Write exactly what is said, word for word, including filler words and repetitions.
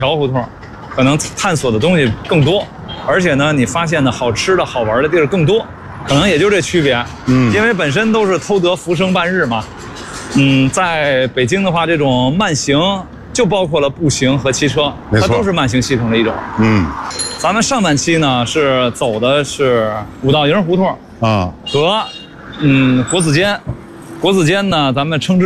条胡同，可能探索的东西更多，而且呢，你发现的好吃的好玩的地儿更多，可能也就这区别。嗯，因为本身都是偷得浮生半日嘛。嗯，在北京的话，这种慢行就包括了步行和骑车，它都是慢行系统的一种。嗯，咱们上半期呢是走的是五道营胡同啊和嗯国子监，国子监呢咱们称之